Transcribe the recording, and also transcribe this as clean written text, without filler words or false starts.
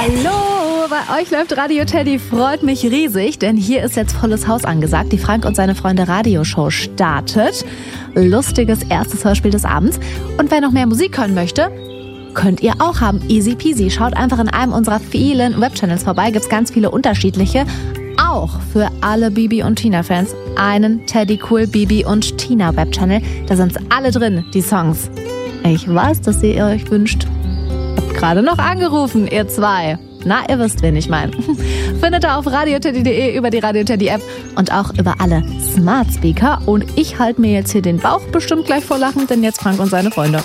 Hallo, bei euch läuft Radio Teddy, freut mich riesig, denn hier ist jetzt volles Haus angesagt. Die Frank und seine Freunde Radioshow startet. Lustiges erstes Hörspiel des Abends. Und wer noch mehr Musik hören möchte, könnt ihr auch haben. Easy peasy. Schaut einfach in einem unserer vielen Webchannels vorbei. Gibt's ganz viele unterschiedliche. Auch für alle Bibi und Tina-Fans einen Teddy Cool Bibi und Tina Webchannel. Da sind's alle drin, die Songs. Ich weiß, dass ihr euch wünscht. Habt gerade noch angerufen, ihr zwei. Na, ihr wisst, wen ich meine. Findet ihr auf radioteddy.de, über die Radio Teddy App und auch über alle Smart Speaker. Und ich halte mir jetzt hier den Bauch bestimmt gleich vor Lachen, denn jetzt Frank und seine Freunde.